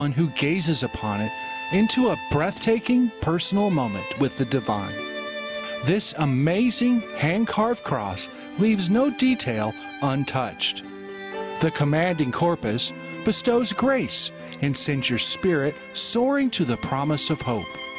one who gazes upon it into a breathtaking personal moment with the divine. This amazing hand-carved cross leaves no detail untouched. The commanding corpus bestows grace and sends your spirit soaring to the promise of hope.